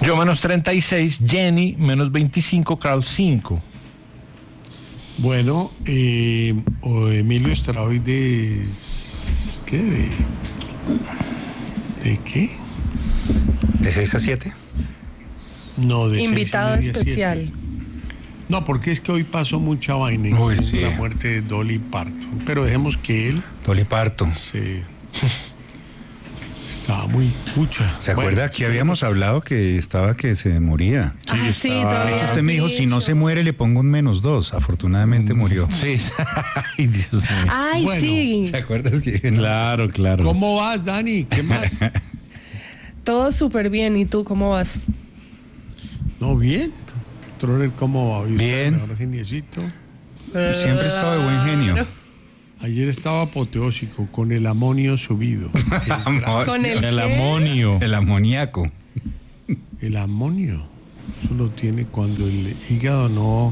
Yo menos 36, Jenny menos 25, Carl 5. Bueno, Emilio estará hoy ¿de qué? ¿De qué? ¿De 6 a 7? No, de invitado 6:30 a 7. especial. No, porque es que hoy pasó mucha vaina, Sí. La muerte de Dolly Parton. Pero dejemos que él Dolly Parton. estaba muy cucha. ¿Se acuerda que habíamos hablado que se moría? Sí, De hecho, usted me dijo, si no se muere, le pongo un -2. Afortunadamente murió. Sí. Ay, Dios mío. Ay, Bueno, sí. ¿Se acuerda que Claro. ¿Cómo vas, Dani? ¿Qué más? Todo súper bien. ¿Y tú cómo vas? No, bien. Troller, ¿cómo va? ¿Hoy está Bien. mejor geniecito? Siempre he estado de buen genio. Ayer estaba apoteósico con el amonio subido. Con El ¿qué? amonio. El amoníaco. El amonio, eso lo tiene cuando el hígado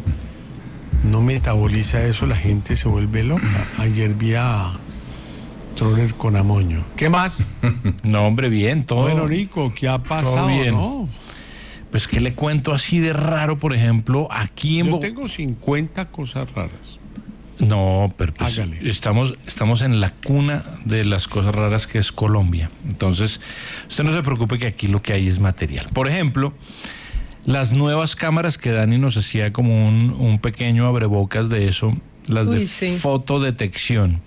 no metaboliza eso, la gente se vuelve loca. Ayer vi a Troller con amonio. ¿Qué más? No, hombre, bien, todo. Bueno, Nico, ¿qué ha pasado? bien. ¿No? Pues que le cuento así de raro, por ejemplo, aquí en Yo tengo 50 cosas raras. No, pero pues Hágale. estamos en la cuna de las cosas raras que es Colombia. Entonces, usted no se preocupe que aquí lo que hay es material. Por ejemplo, las nuevas cámaras que Dani nos hacía como un pequeño abrebocas de eso, las de sí. fotodetección.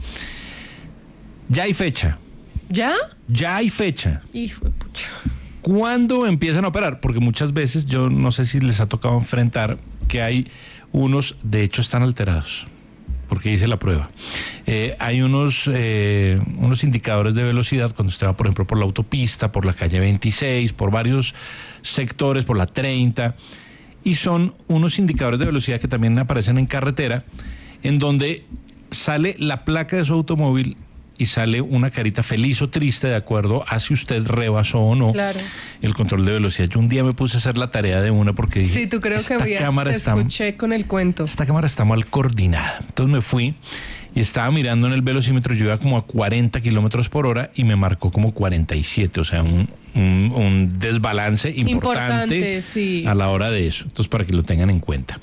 Ya hay fecha. ¿Ya? Ya hay fecha. Hijo de pucha. ¿Cuándo empiezan a operar? Porque muchas veces, yo no sé si les ha tocado enfrentar que hay unos, de hecho están alterados, porque hice la prueba. Hay unos indicadores de velocidad cuando usted va, por ejemplo, por la autopista, por la calle 26, por varios sectores, por la 30, y son unos indicadores de velocidad que también aparecen en carretera, en donde sale la placa de su automóvil y sale una carita feliz o triste de acuerdo a si usted rebasó o no el control de velocidad. Yo un día me puse a hacer la tarea de una porque dije, Sí, tú creo que te escuché con el cuento. Esta cámara está mal coordinada. Entonces me fui y estaba mirando en el velocímetro, yo iba como a 40 kilómetros por hora y me marcó como 47, o sea, un desbalance importante sí. a la hora de eso. Entonces, para que lo tengan en cuenta.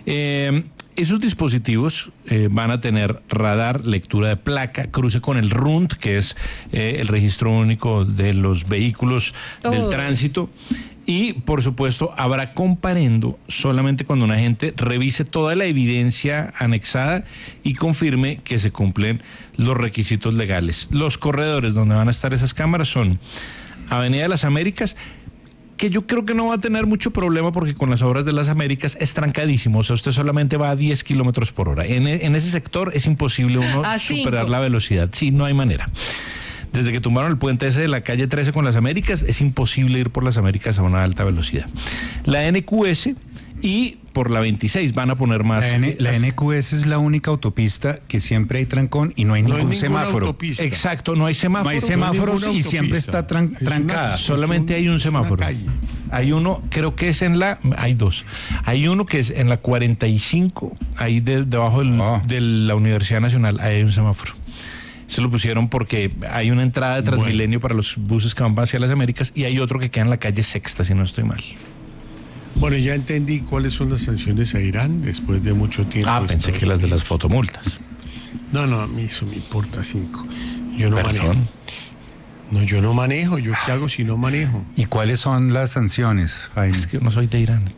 Esos dispositivos van a tener radar, lectura de placa, cruce con el RUNT, que es el registro único de los vehículos del tránsito. Y, por supuesto, habrá comparendo solamente cuando una gente revise toda la evidencia anexada y confirme que se cumplen los requisitos legales. Los corredores donde van a estar esas cámaras son Avenida de las Américas, que yo creo que no va a tener mucho problema porque con las obras de las Américas es trancadísimo, o sea, usted solamente va a 10 kilómetros por hora. En ese sector es imposible uno superar la velocidad, sí, no hay manera. Desde que tumbaron el puente ese de la calle 13 con las Américas, es imposible ir por las Américas a una alta velocidad. La NQS y por la 26 van a poner más. La NQS es la única autopista que siempre hay trancón y no hay ningún semáforo. Autopista. Exacto, no hay semáforo. No hay semáforos No hay y ninguna siempre autopista. está trancada. Solamente hay un semáforo. Hay uno, creo que es hay dos. Hay uno que es en la 45, ahí debajo de la Universidad Nacional, ahí hay un semáforo. Se lo pusieron porque hay una entrada de Transmilenio para los buses que van hacia las Américas y hay otro que queda en la calle Sexta, si no estoy mal. Bueno, ya entendí cuáles son las sanciones a Irán después de mucho tiempo. Pensé que las de las fotomultas. No, a mí eso me importa 5. Yo no ¿Perdón? manejo. No, yo no manejo. ¿Yo qué hago si no manejo? ¿Y cuáles son las sanciones, Jaime? Es que no soy de Irán.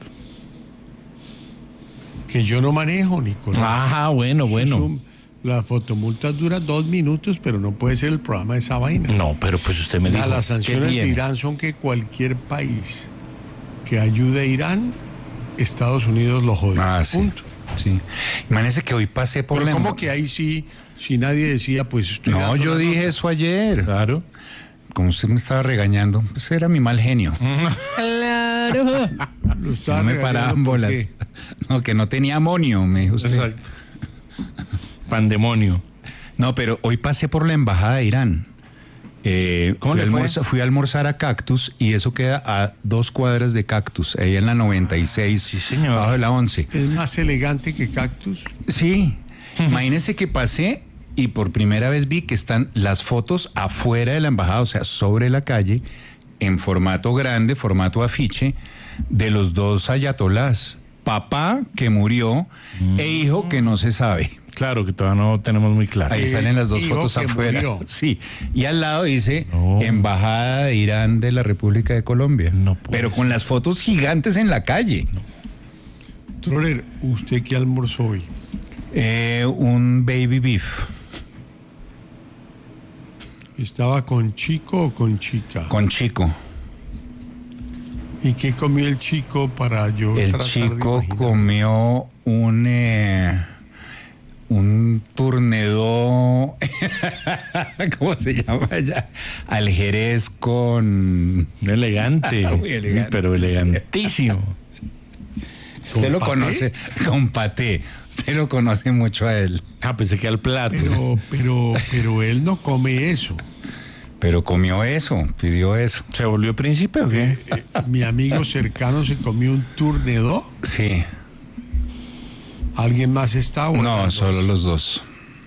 Que yo no manejo, Nicolás. Bueno. Las fotomultas duran 2 minutos, pero no puede ser el programa de esa vaina. No, pero pues usted me dijo. Las sanciones ¿qué de tiene? Irán son que cualquier país que ayude a Irán, Estados Unidos lo jode. Punto. Sí. Imagínese que hoy pasé por Pero ¿cómo que ahí sí, si nadie decía, pues estoy No, dando yo la dije nota? eso ayer. Claro. Como usted me estaba regañando, pues era mi mal genio. Claro. Lo estaba No me regañando paraban bolas. porque No, que no tenía amonio, me dijo usted. Exacto. Pandemonio. No, pero hoy pasé por la embajada de Irán. ¿Cómo le fue? Fui a almorzar a Cactus y eso queda a 2 cuadras de Cactus, ahí en la 96, Sí, señor. abajo de la 11. es más elegante que Cactus. Sí, imagínese que pasé y por primera vez vi que están las fotos afuera de la embajada, o sea, sobre la calle, en formato grande, formato afiche, de los dos ayatolás. Papá que murió e hijo que no se sabe. Claro, que todavía no tenemos muy claro. Ahí salen las dos hijo fotos que afuera. murió. Sí. Y al lado dice No. Embajada de Irán de la República de Colombia. No puede Pero con las fotos gigantes en la calle. Troller, ¿usted qué almorzó hoy? Un baby beef. ¿Estaba con chico o con chica? Con chico. ¿Y qué comió el chico para yo El tratar de chico imaginar? comió un turnedó, ¿cómo se llama allá? Al Jerez con... Elegante, Muy elegante, pero elegantísimo. Usted lo paté? conoce con paté. Usted lo conoce mucho a él. Ah, pensé que al plato. Pero él no come eso. Pero comió eso, pidió eso. ¿Se volvió príncipe o qué? Mi amigo cercano se comió un turnedó. Sí. ¿Alguien más está? ¿O No, eran solo dos? los dos.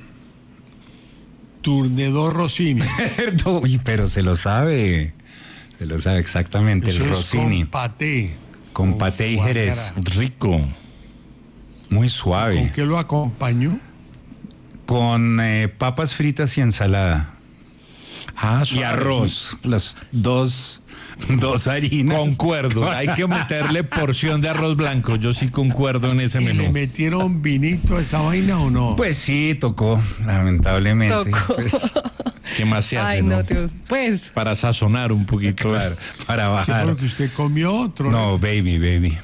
Turnedó Rossini. Uy, pero se lo sabe. Se lo sabe exactamente. Eso el es Rossini. con paté. Con paté y foie jerez. gras. Rico. Muy suave. ¿Con qué lo acompañó? Con papas fritas y ensalada. Ah, Y suave. arroz. Las dos harinas. Concuerdo. Hay que meterle porción de arroz blanco. Yo sí concuerdo en ese ¿Y le menú. metieron vinito a esa vaina o no? Pues sí, tocó, lamentablemente. Tocó. Pues, ¿Qué más se hace, Ay, no, no? tío. Pues, Para sazonar un poquito. claro, para ¿Qué fue bajar. lo que usted comió? No, baby.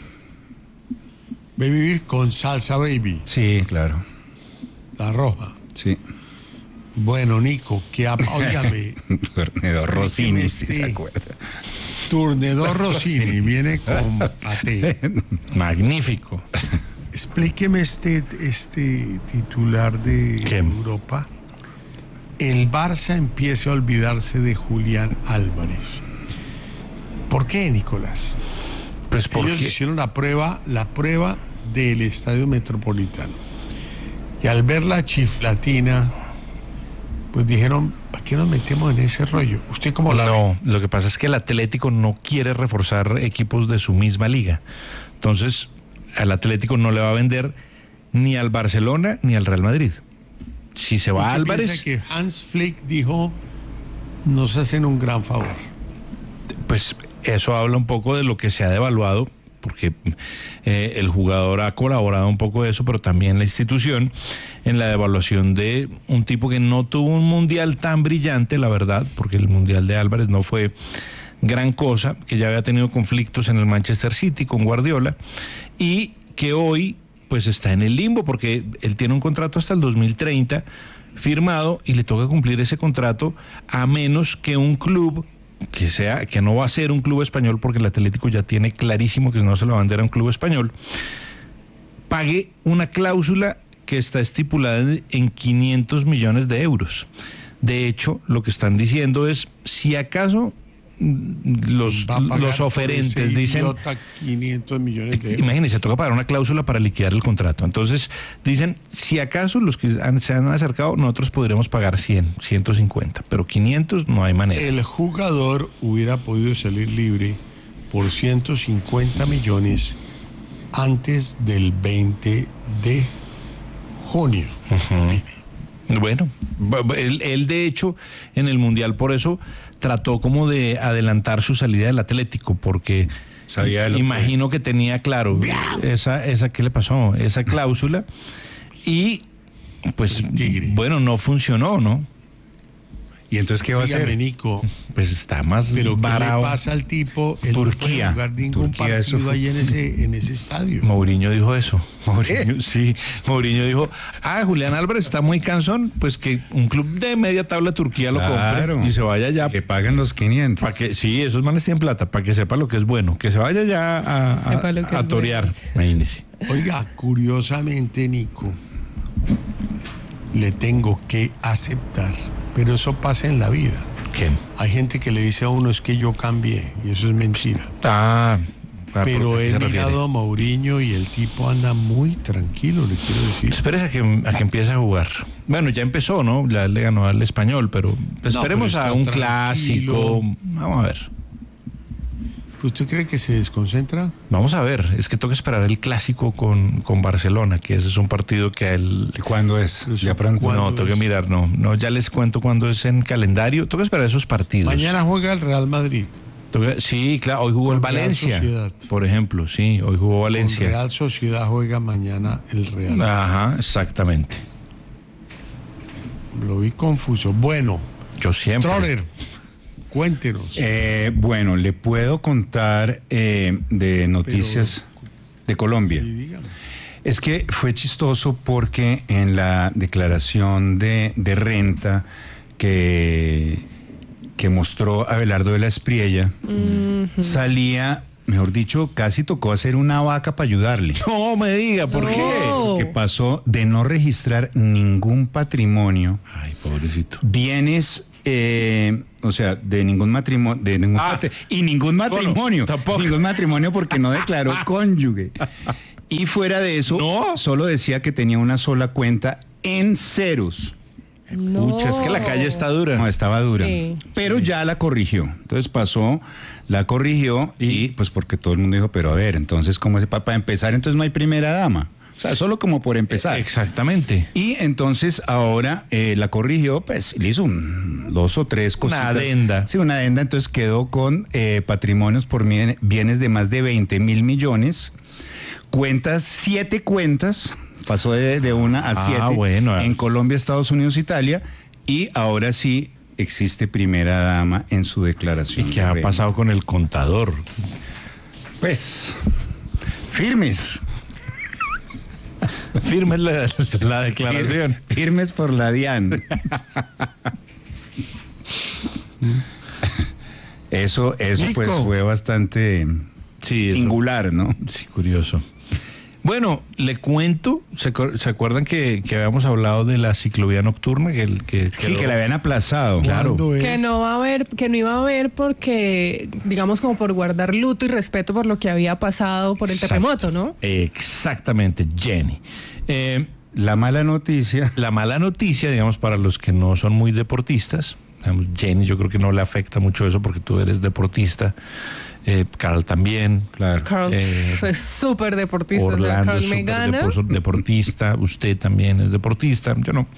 Baby beef con salsa baby, Sí, claro. la roja. Sí. Bueno, Nico, óigame, Tornedor Rossini, si sí. se acuerda. turnedor Rossini viene con paté. Magnífico. Explíqueme este titular de ¿Qué? Europa. El Barça empieza a olvidarse de Julián Álvarez. ¿Por qué, Nicolás? Pues Ellos porque hicieron la prueba del Estadio Metropolitano. Y al ver la chiflatina, pues dijeron, ¿para qué nos metemos en ese rollo? ¿Usted cómo la ve? no, lo que pasa es que el Atlético no quiere reforzar equipos de su misma liga. Entonces, al Atlético no le va a vender ni al Barcelona ni al Real Madrid. Si se va ¿Y qué Álvarez, piensa que Hans Flick dijo, nos hacen un gran favor? pues eso habla un poco de lo que se ha devaluado, porque el jugador ha colaborado un poco de eso, pero también la institución en la devaluación de un tipo que no tuvo un mundial tan brillante, la verdad, porque el mundial de Álvarez no fue gran cosa, que ya había tenido conflictos en el Manchester City con Guardiola y que hoy pues está en el limbo porque él tiene un contrato hasta el 2030 firmado y le toca cumplir ese contrato a menos que un club que no va a ser un club español, porque el Atlético ya tiene clarísimo que no se lo va a vender a un club español, pague una cláusula que está estipulada en 500 millones de euros. De hecho, lo que están diciendo es, si acaso Va a pagar los por oferentes ese dicen, idiota 500 millones de euros. imagínense, toca pagar una cláusula para liquidar el contrato. Entonces, dicen, si acaso los que se han acercado, nosotros podremos pagar 100, 150, pero 500 no hay manera. El jugador hubiera podido salir libre por 150 millones antes del 20 de junio. Bueno, él de hecho en el Mundial por eso trató como de adelantar su salida del Atlético, porque Sabía de lo imagino que tenía claro esa ¿qué le pasó? Esa cláusula y pues El tigre. bueno, no funcionó, ¿no? ¿Y entonces qué va a Dígame, hacer? Nico, Pues está más ¿pero qué le varado. pasa al tipo? Él Turquía. no puede jugar ningún Turquía, eso partido fue- ahí en ese estadio. Mourinho dijo eso. Mourinho dijo, Julián Álvarez está muy cansón, pues que un club de media tabla de Turquía lo Claro. compre y se vaya ya. Que paguen los 500. Para que, sí, esos manes tienen plata, para que sepa lo que es bueno, que se vaya ya Sepa lo que a es torear. Imagínese. Oiga, curiosamente, Nico, le tengo que aceptar, pero eso pasa en la vida. ¿Qué? Hay gente que le dice a uno, es que yo cambié, y eso es mentira. Pero ¿por qué he se refiere? mirado a Mourinho y el tipo anda muy tranquilo, le quiero decir. Espérese a que empiece a jugar. Bueno, ya empezó, ¿no? Ya le ganó al Español, pero esperemos pero a está un tranquilo. clásico. Vamos a ver. ¿Usted cree que se desconcentra? Vamos a ver, es que toca esperar el clásico con Barcelona, que ese es un partido que a él... ¿Y cuándo es? Ya pronto. ¿Cuándo No, tengo que es? mirar, no, ya les cuento cuándo es en calendario. Toca esperar esos partidos. Mañana juega el Real Madrid. Sí, claro, hoy jugó el Con Real Valencia, Sociedad. por ejemplo, sí, hoy jugó Con Valencia. Real Sociedad juega mañana el Real. Ajá, exactamente. Lo vi confuso. Bueno, Yo siempre... Troller, cuéntenos. Bueno, le puedo contar de noticias de Colombia. Sí, dígame. Es que fue chistoso porque en la declaración de renta que mostró Abelardo de la Espriella, salía, mejor dicho, casi tocó hacer una vaca para ayudarle. No me diga, ¿por No. qué? Que pasó de no registrar ningún patrimonio, Ay, pobrecito. bienes, o sea, de ningún matrimonio, y ningún matrimonio, tampoco. ningún matrimonio porque no declaró cónyuge. Y fuera de eso, No. solo decía que tenía una sola cuenta en ceros. No. Pucha, es que la calle está dura. No, estaba dura. Sí. Pero ya la corrigió. Entonces pasó, la corrigió y pues porque todo el mundo dijo, pero a ver, entonces, ¿cómo es para empezar? Entonces no hay primera dama. O sea, solo como por empezar. Exactamente. Y entonces ahora la corrigió, pues le hizo dos o tres cositas. Una adenda. Sí, una adenda, entonces quedó con patrimonios por bienes de más de 20.000 millones, cuentas, 7 cuentas, pasó de una a 7 bueno. en Colombia, Estados Unidos, Italia, y ahora sí existe primera dama en su declaración. ¿Y qué de ha renta. pasado con el contador? Pues, firmes. Firme la declaración. Firmes por la DIAN. Eso Nico. pues fue bastante Sí, eso- singular, ¿no? Sí, curioso. Bueno, le cuento, ¿se acuerdan que habíamos hablado de la ciclovía nocturna? Que Sí, que la habían aplazado. ¿Cuándo es? Que no va a haber, que no iba a haber porque, digamos, como por guardar luto y respeto por lo que había pasado por el Exacto. terremoto, ¿no? Exactamente, Jenny. La mala noticia, La mala noticia, digamos, para los que no son muy deportistas, digamos, Jenny, yo creo que no le afecta mucho eso porque tú eres deportista, Carl también. claro. Carl es súper deportista. o sea, Orlando Carl es me súper gana. deportista, usted también es deportista, yo no.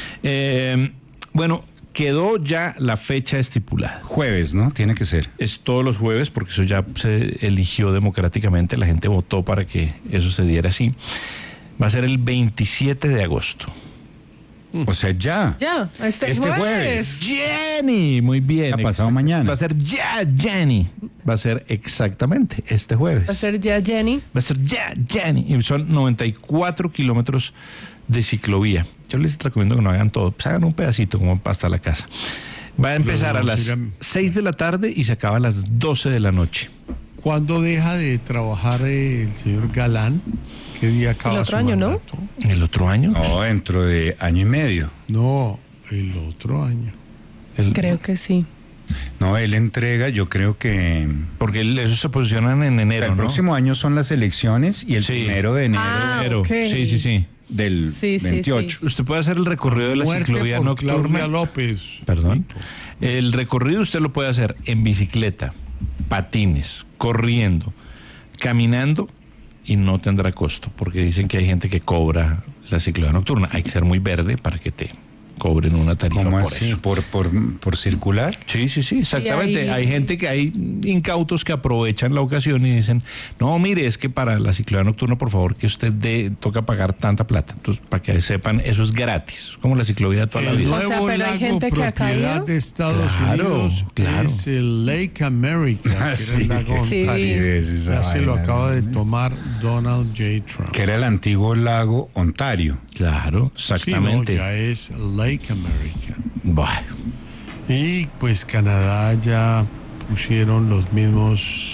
Bueno, quedó ya la fecha estipulada. Jueves, ¿no? Tiene que ser. Es todos los jueves porque eso ya se eligió democráticamente, la gente votó para que eso se diera así. Va a ser el 27 de agosto. O sea, ya. Ya, este Este jueves. Jenny, muy bien. Ha pasado mañana. Va a ser ya Jenny. Va a ser exactamente este jueves. Va a ser ya Jenny. Va a ser ya Jenny. Y son 94 kilómetros de ciclovía. Yo les recomiendo que no hagan todo, pues hagan un pedacito como hasta la casa. Va a empezar a las 6 de la tarde y se acaba a las 12 de la noche. ¿Cuándo deja de trabajar el señor Galán? ¿Qué día acaba El otro su año, ¿no? mandato? ¿El otro año? No, dentro de año y medio. No, el otro año. Creo que sí. No, él entrega, yo creo que... Porque esos se posicionan en enero, el ¿no? próximo año son las elecciones y el Sí. 1 de enero Ah, Enero. ok. Sí. del Sí, sí, 28. Usted puede hacer el recorrido de la Muerte ciclovía por nocturna. Claudia López. Perdón. El recorrido usted lo puede hacer en bicicleta, patines, corriendo, caminando y no tendrá costo, porque dicen que hay gente que cobra la ciclovía nocturna. Hay que ser muy verde para que te cobren una tarifa ¿Cómo por así? eso. ¿Por circular? Sí, exactamente. hay- Hay gente que hay incautos que aprovechan la ocasión y dicen, no, mire, es que para la ciclovía nocturna, por favor, que usted toca pagar tanta plata. Entonces, para que sepan, eso es gratis. Es como la ciclovía de toda la El vida. O sea, nuevo pero hay lago gente que ha propiedad caído. de Estados Claro, Unidos claro. es el Lake America, que era Sí, el lago sí. Ontario. esa Ya se lo vaina, acaba de ¿no? tomar Donald J. Trump. Que era el antiguo lago Ontario. Claro, Sí, no, exactamente. ya es Lake America. Bueno, Y pues Canadá ya pusieron los mismos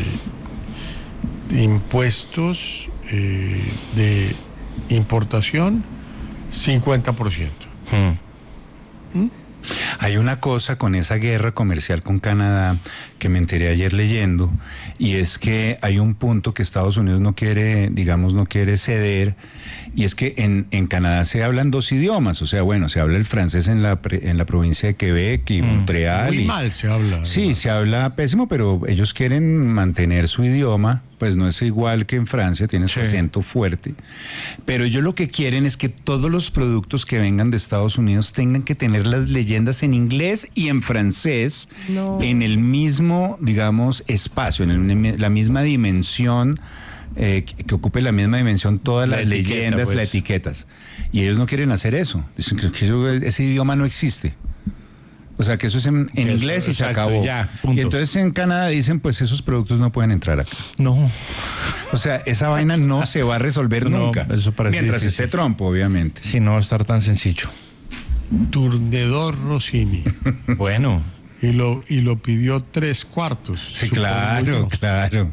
impuestos de importación, 50%. Hay una cosa con esa guerra comercial con Canadá que me enteré ayer leyendo, y es que hay un punto que Estados Unidos no quiere, digamos, no quiere ceder, y es que en Canadá se hablan 2 idiomas, o sea, bueno, se habla el francés en la provincia de Quebec y Montreal. Muy mal se habla. Sí, se habla pésimo, pero ellos quieren mantener su idioma, pues no es igual que en Francia, tiene su acento fuerte. Pero ellos lo que quieren es que todos los productos que vengan de Estados Unidos tengan que tener las leyendas en inglés y en francés, en el mismo, digamos, espacio, en la misma dimensión, que ocupe la misma dimensión todas las leyendas, pues, las etiquetas. Y ellos no quieren hacer eso. Dicen que ese idioma no existe. O sea, que eso es en inglés y se acabó. Ya, y entonces en Canadá dicen, pues esos productos no pueden entrar acá. No. O sea, esa vaina no se va a resolver nunca. Eso parece mientras difícil. esté Trump, obviamente. Sí, no va a estar tan sencillo. Turnedor Rossini. Bueno. Y lo pidió 3/4. Sí, claro, claro.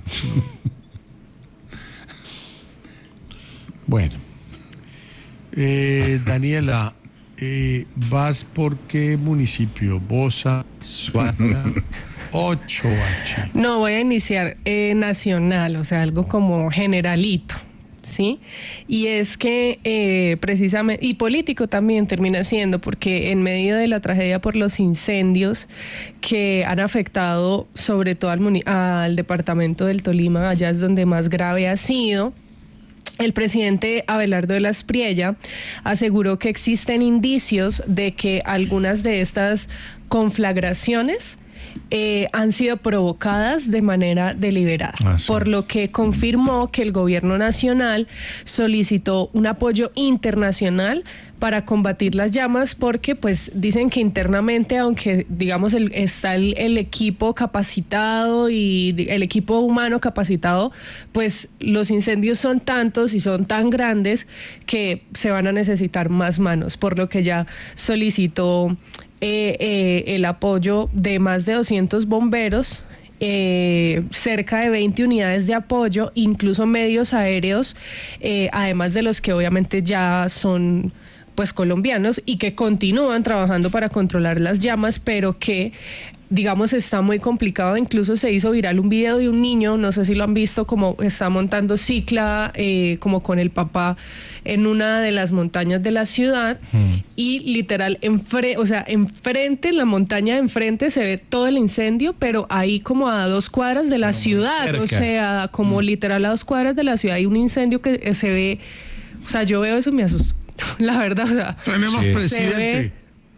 Bueno. Daniela, ¿vas por qué municipio? Bosa, Suárez, 8H. No, voy a iniciar nacional, o sea, algo como generalito, ¿sí? Y es que precisamente, y político también termina siendo, porque en medio de la tragedia por los incendios que han afectado sobre todo al departamento del Tolima, allá es donde más grave ha sido, el presidente Abelardo de la Espriella aseguró que existen indicios de que algunas de estas conflagraciones han sido provocadas de manera deliberada, sí. Por lo que confirmó que el gobierno nacional solicitó un apoyo internacional para combatir las llamas, porque pues dicen que internamente, aunque digamos está el equipo capacitado y el equipo humano capacitado, pues los incendios son tantos y son tan grandes que se van a necesitar más manos, por lo que ya solicitó el apoyo de más de 200 bomberos, cerca de 20 unidades de apoyo, incluso medios aéreos, además de los que obviamente ya son pues colombianos y que continúan trabajando para controlar las llamas, pero que digamos está muy complicado. Incluso se hizo viral un video de un niño, no sé si lo han visto, como está montando cicla como con el papá en una de las montañas de la ciudad, y literal enfrente, en la montaña de enfrente se ve todo el incendio, pero ahí como a 2 cuadras de la ciudad, cerca. O sea, como literal a 2 cuadras de la ciudad hay un incendio que se ve, o sea, yo veo eso y me asusto. La verdad, o sea, tenemos presidente.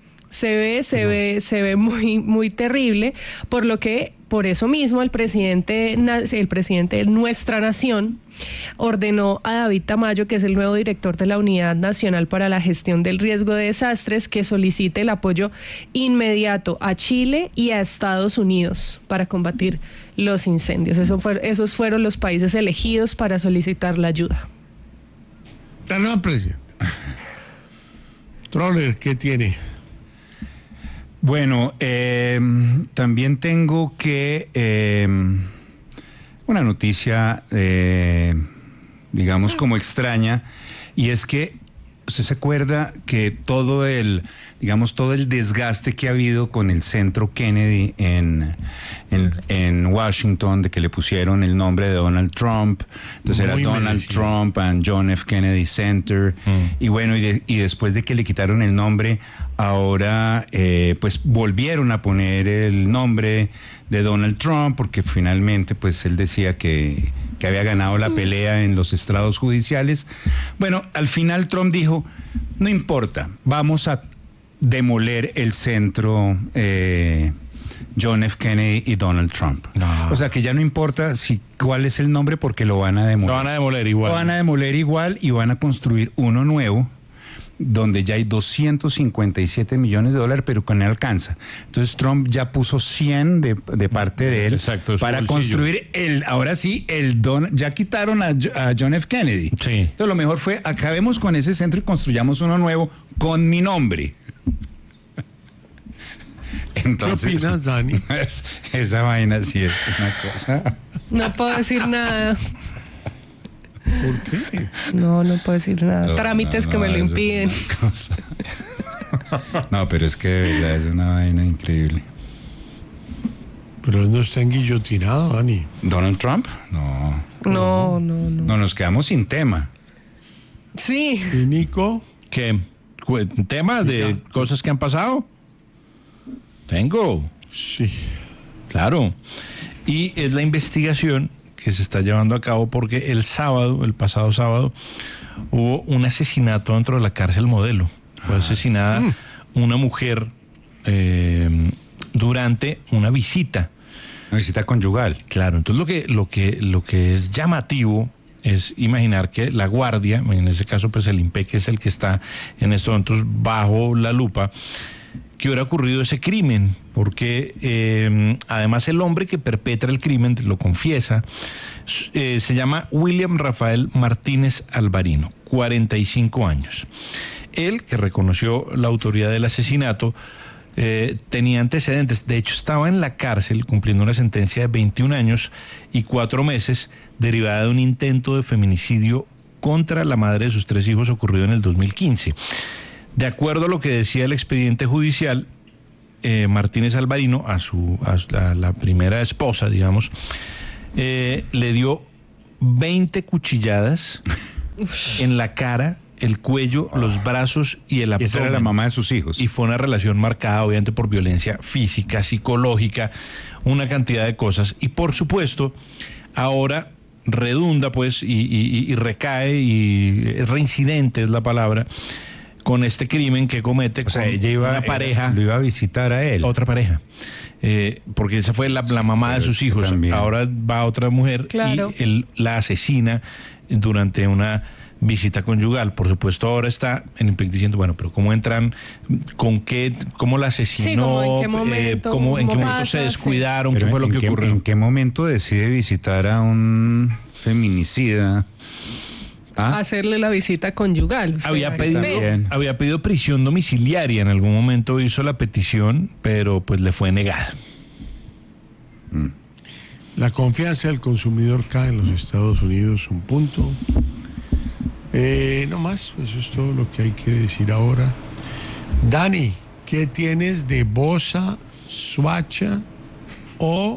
Se ve muy, muy terrible, por eso mismo el presidente de nuestra nación ordenó a David Tamayo, que es el nuevo director de la Unidad Nacional para la Gestión del Riesgo de Desastres, que solicite el apoyo inmediato a Chile y a Estados Unidos para combatir los incendios. Esos fueron los países elegidos para solicitar la ayuda. Tenemos presidente. Troller, ¿qué tiene? Bueno, también tengo que una noticia, digamos, como extraña, y es que usted se acuerda que todo el desgaste que ha habido con el centro Kennedy en Washington, de que le pusieron el nombre de Donald Trump, entonces era Donald Trump and John F. Kennedy Center, y bueno, y después de que le quitaron el nombre, ahora pues volvieron a poner el nombre de Donald Trump, porque finalmente pues él decía que había ganado la pelea en los estrados judiciales. Bueno, al final Trump dijo, no importa, vamos a demoler el centro John F. Kennedy y Donald Trump. No. O sea que ya no importa cuál es el nombre, porque lo van a demoler. Lo van a demoler igual. Lo van a demoler igual y van a construir uno nuevo, donde ya hay 257 millones de dólares, pero que no alcanza. Entonces Trump ya puso 100 de parte de él. Exacto, para bolsillo. Construir ahora sí, ya quitaron a John F. Kennedy. Sí. Entonces lo mejor fue, acabemos con ese centro y construyamos uno nuevo con mi nombre. Entonces, ¿qué opinas, Dani? Esa vaina sí es una cosa. No puedo decir nada. ¿Por qué? No puedo decir nada. Trámites que me lo impiden. No, pero es que de verdad es una vaina increíble. Pero él no está enguillotinado, Dani. ¿Donald Trump? No. No. No, nos quedamos sin tema. Sí. ¿Y Nico? ¿Qué? ¿Temas de cosas que han pasado? Tengo. Sí. Claro. Y es la investigación que se está llevando a cabo porque el pasado sábado, hubo un asesinato dentro de la cárcel Modelo. Fue asesinada una mujer durante una visita. Una visita conyugal. Claro, entonces lo que es llamativo es imaginar que la guardia, en ese caso pues el INPE, es el que está en estos momentos bajo la lupa, que hubiera ocurrido ese crimen, porque además el hombre que perpetra el crimen, lo confiesa, se llama William Rafael Martínez Alvarino, 45 años. Él, que reconoció la autoría del asesinato, tenía antecedentes, de hecho estaba en la cárcel cumpliendo una sentencia de 21 años y 4 meses derivada de un intento de feminicidio contra la madre de sus 3 hijos ocurrido en el 2015. De acuerdo a lo que decía el expediente judicial, Martínez Alvarino, a la primera esposa, digamos, le dio 20 cuchilladas en la cara, el cuello, los brazos y el abdomen. Esa era la mamá de sus hijos. Y fue una relación marcada, obviamente, por violencia física, psicológica, una cantidad de cosas. Y por supuesto, ahora redunda, pues, y recae, y es reincidente, es la palabra, con este crimen que comete. O sea, ella iba, una pareja. Lo iba a visitar a él. Otra pareja. Porque esa fue la mamá de sus hijos. También. Ahora va otra mujer, claro, y él la asesina durante una visita conyugal. Por supuesto, ahora está en IMPEC diciendo, bueno, pero ¿cómo entran? ¿Con qué? ¿Cómo la asesinó? Sí, ¿en qué momento? ¿En qué momento pasa? se descuidaron? Pero ¿Qué fue lo que ocurrió? ¿En qué momento decide visitar a un feminicida? Hacerle la visita conyugal. Había pedido prisión domiciliaria, en algún momento hizo la petición, pero pues le fue negada. La confianza del consumidor cae en los Estados Unidos, un punto. No más, eso es todo lo que hay que decir ahora. Dani, ¿qué tienes de Bosa, Suacha o...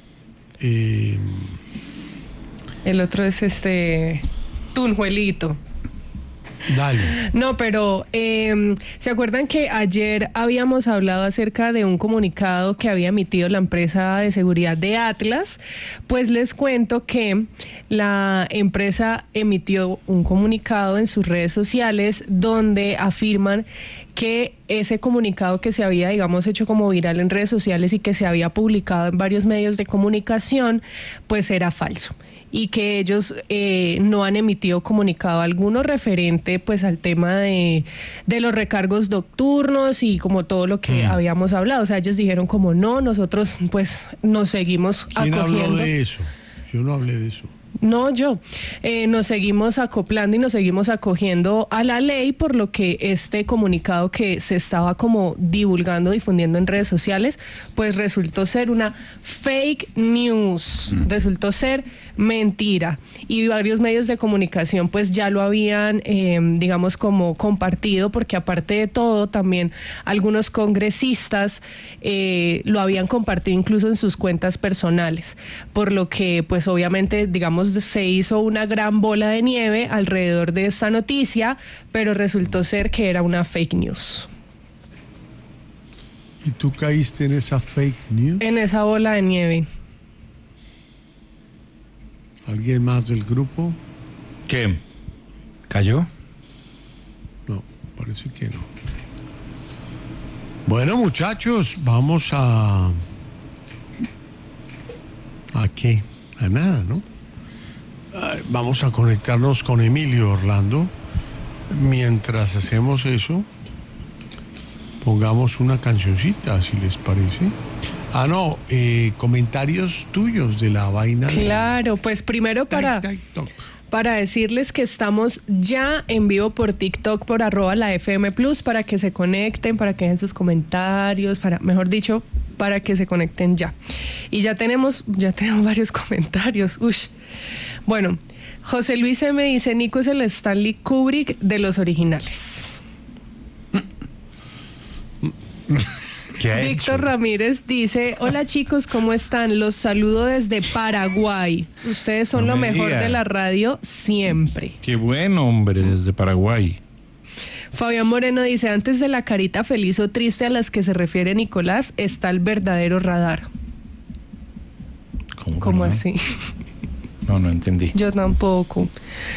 El otro es Tunjuelito. Dale. No, pero ¿se acuerdan que ayer habíamos hablado acerca de un comunicado que había emitido la empresa de seguridad de Atlas? Pues les cuento que la empresa emitió un comunicado en sus redes sociales donde afirman que ese comunicado que se había, digamos, hecho como viral en redes sociales y que se había publicado en varios medios de comunicación, pues era falso. Y que ellos no han emitido comunicado alguno referente pues al tema de los recargos nocturnos y como todo lo que habíamos hablado. O sea, ellos dijeron como no, nosotros pues nos seguimos ¿Quién acogiendo. habló de eso? Yo no hablé de eso. No, nos seguimos acoplando y nos seguimos acogiendo a la ley, por lo que este comunicado que se estaba como difundiendo en redes sociales, pues resultó ser una fake news, resultó ser mentira. Y varios medios de comunicación pues ya lo habían, digamos, como compartido, porque aparte de todo, también algunos congresistas lo habían compartido incluso en sus cuentas personales, por lo que pues obviamente, digamos, se hizo una gran bola de nieve alrededor de esta noticia, pero resultó ser que era una fake news. ¿Y tú caíste en esa fake news? En esa bola de nieve. ¿Alguien más del grupo? ¿Qué? ¿Cayó? No, parece que no. Bueno, muchachos, vamos a... ¿A qué? A nada, ¿no? Vamos a conectarnos con Emilio Orlando. Mientras hacemos eso, pongamos una cancioncita, si les parece. No, comentarios tuyos de la vaina. Claro, pues primero para decirles que estamos ya en vivo por TikTok, por @la FM Plus, para que se conecten, para que dejen sus comentarios, mejor dicho, para que se conecten ya. Y ya tenemos varios comentarios. Bueno, José Luis M. dice, Nico es el Stanley Kubrick de los originales. ¿Qué ha Víctor hecho? Ramírez dice, hola chicos, ¿cómo están? Los saludo desde Paraguay. Ustedes son No lo me mejor diga. de la radio siempre. Qué buen hombre, desde Paraguay. Fabián Moreno dice, antes de la carita feliz o triste a las que se refiere Nicolás, está el verdadero radar. ¿Cómo no? así? No entendí. Yo tampoco.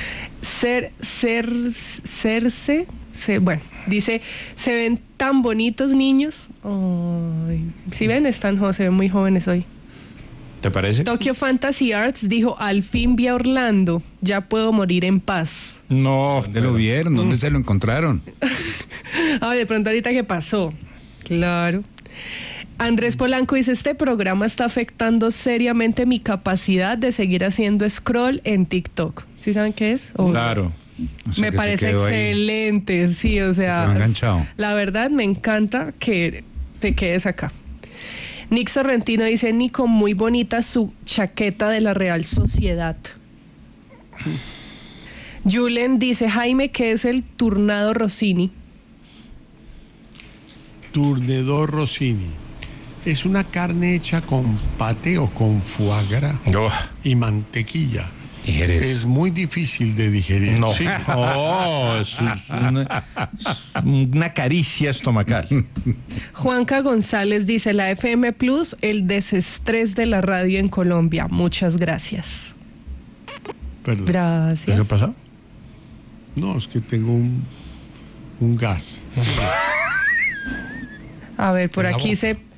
Bueno, dice, ¿se ven tan bonitos niños? Ay, si ven, se ven muy jóvenes hoy. ¿Te parece? Tokyo Fantasy Arts dijo, al fin vi a Orlando, ya puedo morir en paz. No, ¿Dónde lo vieron? ¿Dónde se lo encontraron? De pronto ahorita que pasó. Claro. Andrés Polanco dice, este programa está afectando seriamente mi capacidad de seguir haciendo scroll en TikTok. ¿Sí saben qué es? Claro. O sea, Me que se parece quedó ahí. excelente, sí, o sea, quedó enganchado. la verdad me encanta que te quedes acá. Nick Sorrentino dice, Nico, muy bonita su chaqueta de la Real Sociedad. Julen dice, Jaime, ¿qué es el turnado Rossini? Turnedor Rossini. Es una carne hecha con paté o con foie gras Oh, y mantequilla. Y Jerez. Es muy difícil de digerir. no. Sí. Es una caricia estomacal. Juanca González dice, la FM Plus, el desestrés de la radio en Colombia. Muchas gracias. Perdón. ¿Qué Gracias. pasó? No, es que tengo un gas. A ver, por En la aquí boca. dice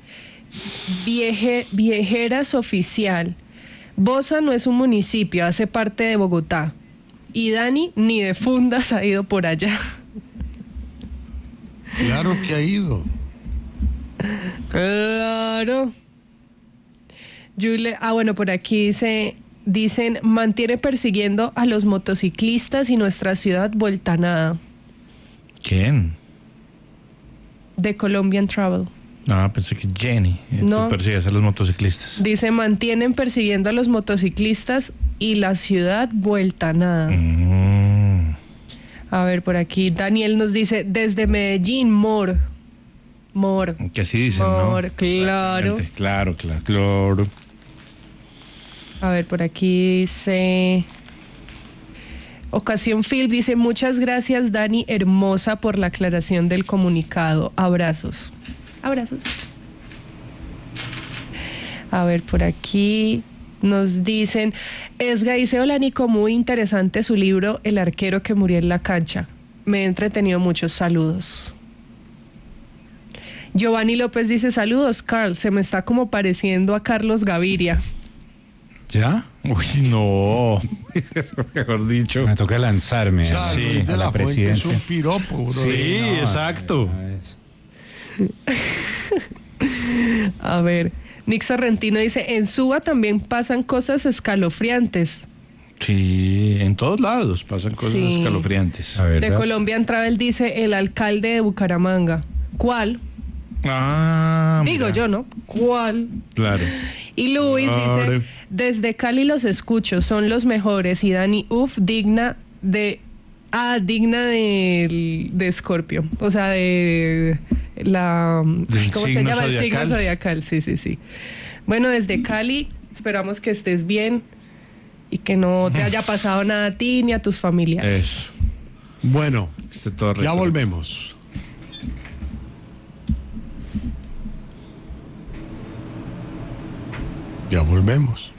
Viejeras Oficial. Bosa no es un municipio, hace parte de Bogotá. Y Dani ni de fundas ha ido por allá. Claro que ha ido. Claro. Bueno, por aquí dicen, mantiene persiguiendo a los motociclistas y nuestra ciudad vuelta a nada. ¿Quién? De Colombian Travel. Pensé que Jenny. No. Tú persigues a los motociclistas. Dice, mantienen persiguiendo a los motociclistas y la ciudad vuelta a nada. A ver, por aquí Daniel nos dice, desde Medellín, Mor. Que así dicen, Mor, ¿no? claro. Exactamente. Claro. A ver, por aquí dice... Ocasión Phil dice, muchas gracias Dani, hermosa, por la aclaración del comunicado. Abrazos. Abrazos. A ver, por aquí nos dicen, Esga dice, hola Nico, muy interesante su libro, El arquero que murió en la cancha. Me he entretenido, muchos saludos. Giovanni López dice, saludos Carl, se me está como pareciendo a Carlos Gaviria. ¿Ya? Uy, no. Mejor dicho. Me toca lanzarme O sea, Sí, Luis de a la la Fuente es presidencia. un piropo, bro. Sí, exacto. A ver, Nick Sorrentino dice, en Suba también pasan cosas escalofriantes. Sí, en todos lados pasan cosas Sí. escalofriantes. A ver, De Colombian Travel dice, el alcalde de Bucaramanga. ¿Cuál? Digo Mira. yo, ¿no? ¿Cuál? Claro. Y Luis Claro. dice, desde Cali los escucho, son los mejores. Y Dani, digna de Escorpio. O sea, de la... Del ¿Cómo se signo llama? El signo zodiacal. zodiacal. Sí. Bueno, desde Cali, esperamos que estés bien y que no te haya pasado nada a ti ni a tus familiares. Eso. Bueno, Esté todo ya rico. volvemos. Ya volvemos.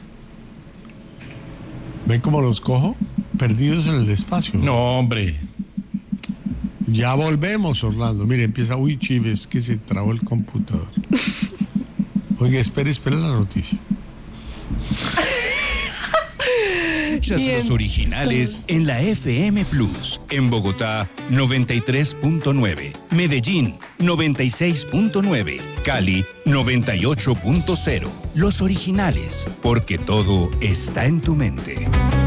¿Ven cómo los cojo? Perdidos en el espacio. No, hombre. Ya volvemos, Orlando. Mire, empieza. Uy, chives, que se trabó el computador. Oiga, espere la noticia. Escuchas Bien. los originales en la FM Plus. En Bogotá, 93.9. Medellín, 96.9. Cali, 98.0. Los originales, porque todo está en tu mente.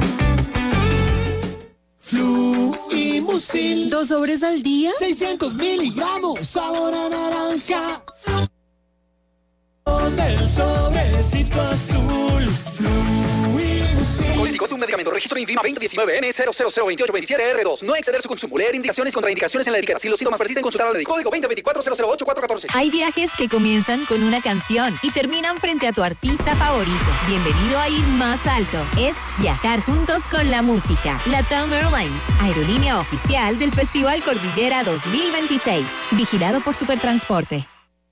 Fluimusil, 2 sobres al día. 600 miligramos, sabor a naranja. Del sobrecito azul. Fluimusil. un medicamento. Registro INVIMA 2019N000287R2. No exceder su consumo. Leer indicaciones y contraindicaciones en la etiqueta. Si los síntomas persisten, consultar al médico. Código 2024-008-414. Hay viajes que comienzan con una canción y terminan frente a tu artista favorito. Bienvenido a ir más alto. Es viajar juntos con la música. LATAM Airlines, aerolínea oficial del Festival Cordillera 2026. Vigilado por Supertransporte.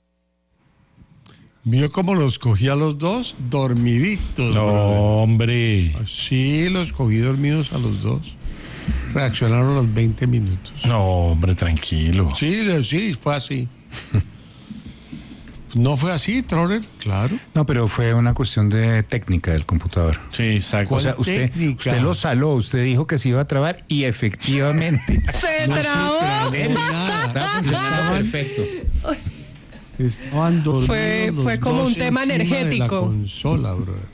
¿Vio cómo los cogí a los dos? Dormiditos. No, brother. hombre. Sí, los cogí dormidos a los dos. Reaccionaron a los 20 minutos. No, hombre, tranquilo. Sí, fue así. ¿No fue así, Troller? Claro. No, pero fue una cuestión de técnica del computador. Sí, exacto. O sea, usted lo saló, usted dijo que se iba a trabar y efectivamente. ¡Se trabó! Estaban Perfecto. dormidos. Fue los como dos un tema encima energético. De la consola, brother.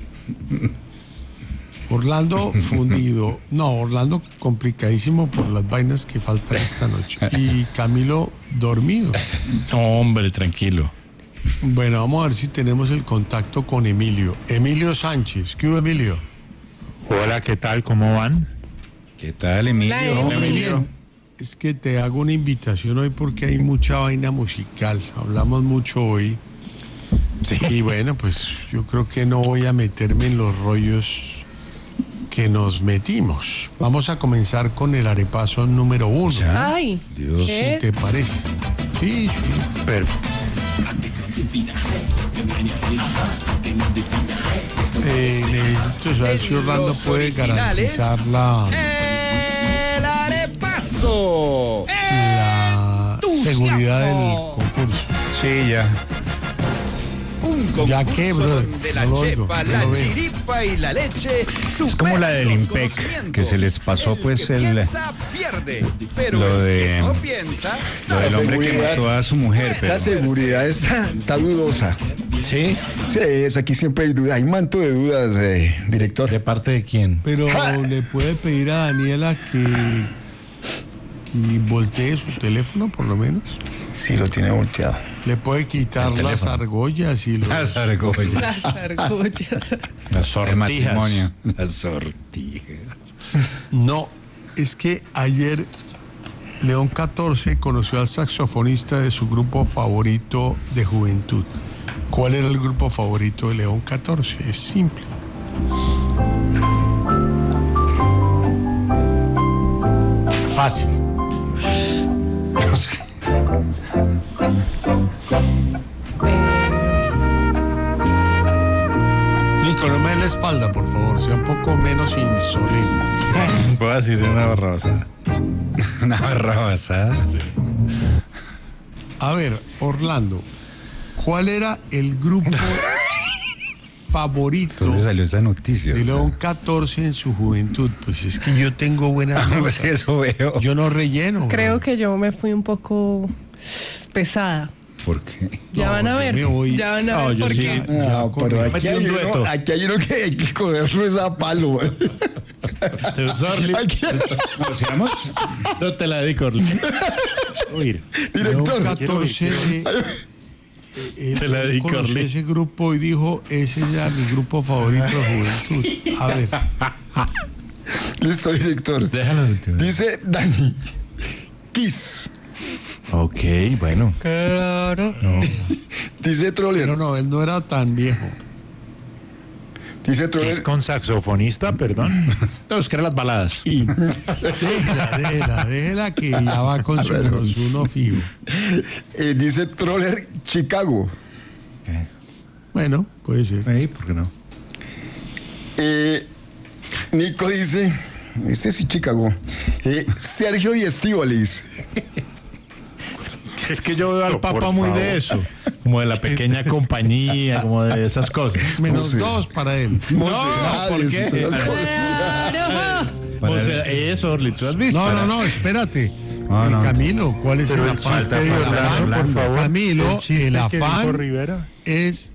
Orlando fundido. No, Orlando complicadísimo por las vainas que faltan esta noche. Y Camilo dormido. No, hombre, tranquilo. Bueno, vamos a ver si tenemos el contacto con Emilio. Emilio Sánchez. ¿Qué hubo, Emilio? Hola, ¿qué tal? ¿Cómo van? ¿Qué tal, Emilio? Hola, Muy bien. Es que te hago una invitación hoy porque hay mucha vaina musical. Hablamos mucho hoy. Sí. Y bueno, pues yo creo que no voy a meterme en los rollos que nos metimos. Vamos a comenzar con el arepaso número 1. Ay, Dios. ¿qué? ¿Te parece? Sí. Pero, Necesito saber si Orlando puede garantizar la seguridad del concurso. sí, ya. Ya que, brother, no lo oigo, no lo veo. y la leche. Es como la del IMPEC, que se les pasó pues lo del hombre que mató a su mujer. La seguridad está dudosa. ¿Sí? Sí, aquí siempre hay dudas, hay manto de dudas, director. ¿De parte de quién? Pero le puede pedir a Daniela que voltee su teléfono, por lo menos. Sí, lo tiene volteado. Le puede quitar las argollas y los... Las argollas. Las argollas. Las El sortijas. matrimonio. Las sortijas. No, es que ayer León 14 conoció al saxofonista de su grupo favorito de juventud. ¿Cuál era el grupo favorito de León 14? Es simple. Fácil. No sé. Nico, no me dé la espalda, por favor. Sea un poco menos insolente. Puedo decir una barrabaza. Una barrabasada. Sí. A ver, Orlando, ¿cuál era el grupo favorito ¿Dónde salió esa noticia? de León 14 en su juventud? Pues es que yo tengo buenas notas. Eso veo. Yo no relleno. Creo bro. que yo me fui un poco pesada. ¿Por qué? Ya No, van a yo ver. me voy. Ya van a No, ver yo por sí. qué. No, pero Metí un dueto. aquí hay uno que hay que cogerlo es a palo, güey. Aquí- ¿Nos seamos? No te la dedico, Orly. Uy, León Director, 14 Te la dedico, conoció Orly. ese grupo y dijo, ese era mi grupo favorito de juventud. A ver, listo, director. déjalo del último. Dice Dani, Kiss. Ok, bueno. Claro. Dice Troller, pero no, él no era tan viejo. dice ¿Es Troller, con saxofonista, perdón? No, es que eran las baladas. Déjela que ya va con su menos uno fijo. dice Troller, Chicago. Bueno, puede ser. ¿Por qué no? Nico dice, este sí Chicago. Sergio y Estíbaliz. Es que yo veo al Papa muy de eso. Como de la pequeña compañía, como de esas cosas. Menos sé. 2 para él. ¿por qué? Claro. O sea, eso, Orly, ¿tú has visto? No, espérate. No, no. Camilo, ¿cuál es el afán? chiste de Orlando, por favor. Camilo, chiste el que dijo afán Rivera. es...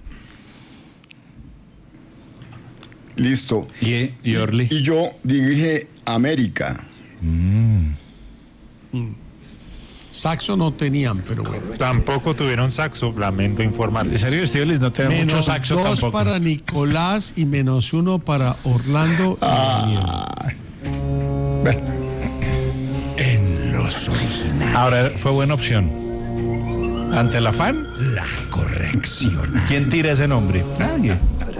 Listo. ¿Y Orly? Y yo dije América. Saxo no tenían, pero bueno. Tampoco tuvieron saxo, lamento informarles. Sergio Estivalis no tiene mucho Menos saxo 2 tampoco. para Nicolás y menos 1 para Orlando y Daniel. Bueno, En los originales. Ahora fue buena opción. Ante el afán, La corrección. ¿quién tira ese nombre? Nadie.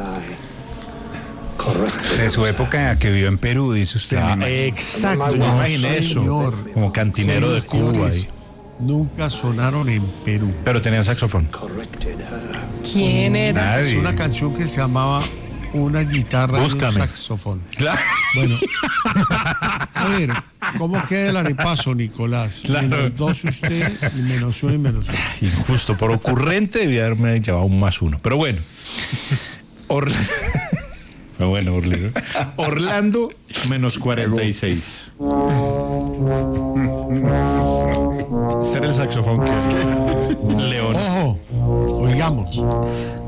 De su época que vivió en Perú, dice usted. Ah, me imagino. exacto, yo imaginé eso. Señor. Como cantinero de Señores, Cuba. señores, nunca sonaron en Perú. Pero tenían saxofón. ¿Quién era? Es una canción que se llamaba Una guitarra y Búscame. un saxofón. Claro. Bueno, a ver, ¿cómo queda el arepaso, Nicolás? Claro. Menos 2 usted y menos 1 y menos 1. Injusto, por ocurrente debía haberme llevado un +1. Pero bueno. Fue bueno, Orlando, menos 46. Este era el saxofón que León. Ojo, oigamos.